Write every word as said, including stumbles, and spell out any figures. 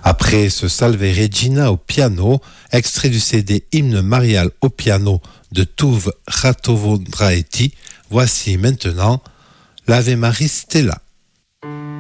Après ce Salve Regina au piano, extrait du C D Hymne marial au piano de Tuve Ratovondraeti, voici maintenant l'Ave Marie Stella.